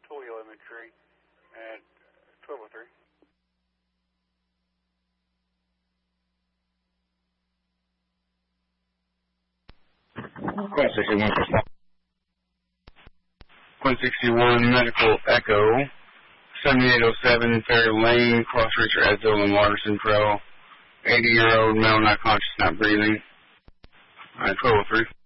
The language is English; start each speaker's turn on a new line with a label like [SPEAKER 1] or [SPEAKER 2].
[SPEAKER 1] telemetry at 1203.
[SPEAKER 2] 161 Medical Echo, 7807 Fair Lane, Cross Reacher Edsel and Waterson Pro, 80-year-old male, not conscious, not breathing. 1203.